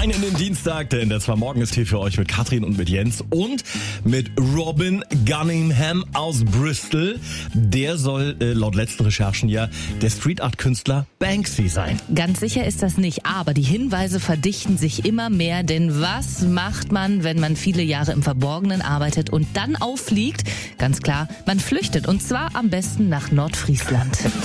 Rein in den Dienstag, denn der Zwei Morgen ist hier für euch mit Katrin und mit Jens und mit Robin Gunningham aus Bristol. Der soll laut letzten Recherchen ja der Street Art Künstler Banksy sein. Ganz sicher ist das nicht, aber die Hinweise verdichten sich immer mehr, denn was macht man, wenn man viele Jahre im Verborgenen arbeitet und dann auffliegt? Ganz klar, man flüchtet und zwar am besten nach Nordfriesland.